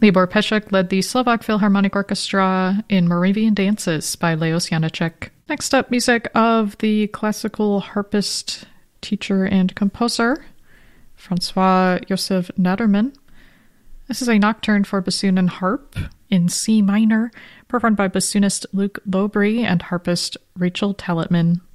Libor Peszek led the Slovak Philharmonic Orchestra in Moravian Dances by Leos Janáček. Next up, music of the classical harpist, teacher, and composer, Francois Josef Naderman. This is a nocturne for bassoon and harp in C minor, performed by bassoonist Luc Lobry and harpist Rachel Tallotman.